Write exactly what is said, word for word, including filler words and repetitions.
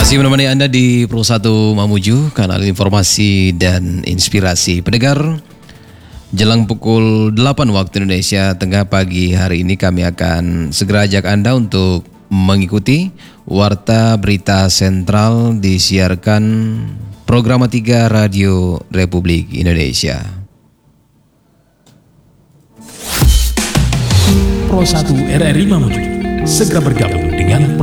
Masih menemani Anda di Pro satu Mamuju, kanal informasi dan inspirasi. Pendengar, jelang pukul delapan waktu Indonesia Tengah pagi hari ini kami akan segera ajak Anda untuk mengikuti Warta Berita Sentral disiarkan Program tiga Radio Republik Indonesia. Pro satu R R I Mamuju segera bergabung dengan